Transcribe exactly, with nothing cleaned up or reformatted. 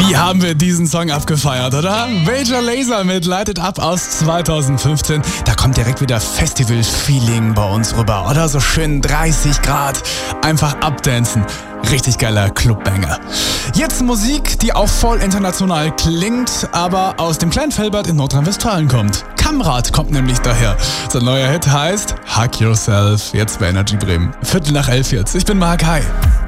Wie haben wir diesen Song abgefeiert, oder? Major Lazer mit Light It Up aus zweitausendfünfzehn. Da kommt direkt wieder Festival-Feeling bei uns rüber, oder? So schön dreißig Grad. Einfach abdancen. Richtig geiler Clubbanger. Jetzt Musik, die auch voll international klingt, aber aus dem kleinen Velbert in Nordrhein-Westfalen kommt. Kamrat kommt nämlich daher. Sein neuer Hit heißt Hug Yourself, jetzt bei Energy Bremen. Viertel nach elf jetzt. Ich bin Marc. Hi.